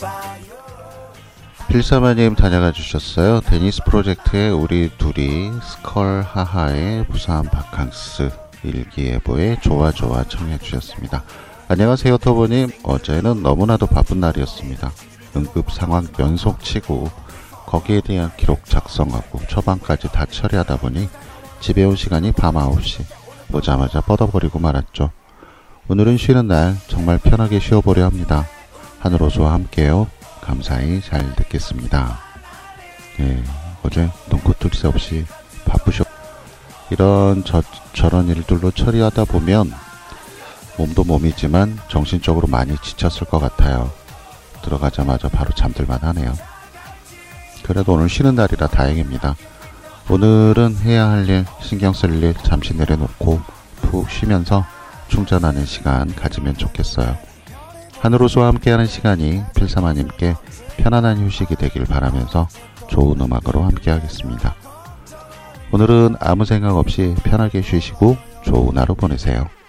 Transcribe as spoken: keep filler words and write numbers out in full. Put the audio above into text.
필사마님 다녀가 주셨어요. 데니스 프로젝트의 우리 둘이 스컬 하하의 부산 바캉스 일기예보에 좋아 좋아 청해 주셨습니다. 안녕하세요 터보님. 어제는 너무나도 바쁜 날이었습니다. 응급 상황 연속치고 거기에 대한 기록 작성하고 처방까지 다 처리하다 보니 집에 온 시간이 밤 아홉 시. 오자마자 뻗어버리고 말았죠. 오늘은 쉬는 날 정말 편하게 쉬어보려 합니다. 하늘호수와 함께요. 감사히 잘 듣겠습니다. 예, 어제 눈코뜰 새 없이 바쁘셨. 이런 저, 저런 일들로 처리하다 보면 몸도 몸이지만 정신적으로 많이 지쳤을 것 같아요. 들어가자마자 바로 잠들만 하네요. 그래도 오늘 쉬는 날이라 다행입니다. 오늘은 해야 할 일, 신경 쓸 일 잠시 내려놓고 푹 쉬면서 충전하는 시간 가지면 좋겠어요. 하늘호수와 함께하는 시간이 필사마님께 편안한 휴식이 되길 바라면서 좋은 음악으로 함께하겠습니다. 오늘은 아무 생각 없이 편하게 쉬시고 좋은 하루 보내세요.